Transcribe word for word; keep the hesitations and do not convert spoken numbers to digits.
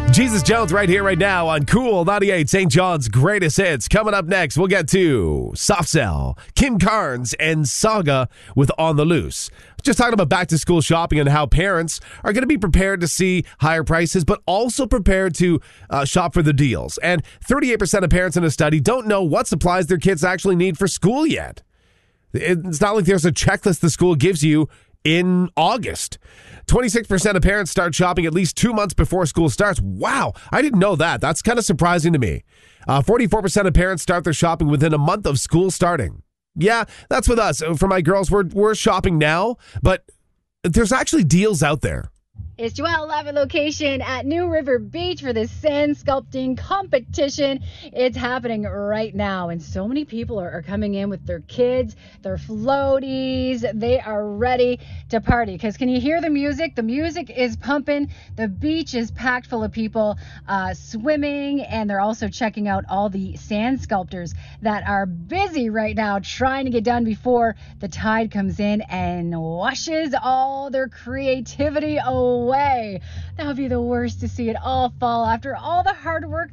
Jesus Jones right here, right now on Cool ninety-eight, Saint John's greatest hits. Coming up next, we'll get to Soft Cell, Kim Carnes, and Saga with On the Loose. Just talking about back-to-school shopping and how parents are going to be prepared to see higher prices, but also prepared to uh, shop for the deals. And thirty-eight percent of parents in a study don't know what supplies their kids actually need for school yet. It's not like there's a checklist the school gives you in August. twenty-six percent of parents start shopping at least two months before school starts. Wow, I didn't know that. That's kind of surprising to me. Uh, forty-four percent of parents start their shopping within a month of school starting. Yeah, that's with us. For my girls, we're we're shopping now, but there's actually deals out there. It's Joelle live at location at New River Beach for this sand sculpting competition. It's happening right now, and so many people are, are coming in with their kids, their floaties. They are ready to party because can you hear the music? The music is pumping. The beach is packed full of people uh, swimming, and they're also checking out all the sand sculptors that are busy right now trying to get done before the tide comes in and washes all their creativity away. That would be the worst to see it all fall after all the hard work